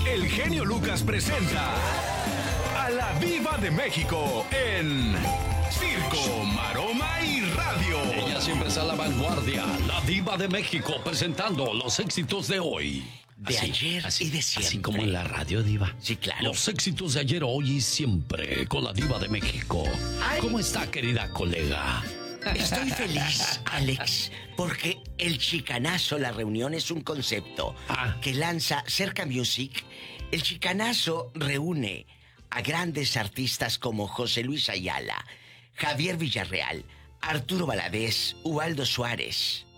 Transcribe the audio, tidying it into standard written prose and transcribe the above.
el genio Lucas presenta a la Diva de México en Circo, Maroma y Radio. Ella siempre está a la vanguardia, la Diva de México, presentando los éxitos de hoy. De ayer y de siempre. Así como en la radio, Diva. Sí, claro. Los éxitos de ayer, hoy y siempre, con la Diva de México. Ay. ¿Cómo está, querida colega? Estoy feliz, Alex, porque el chicanazo, la reunión, es un concepto que lanza Cerca Music. El chicanazo reúne a grandes artistas como José Luis Ayala, Javier Villarreal, Arturo Valadez, Ubaldo Suárez,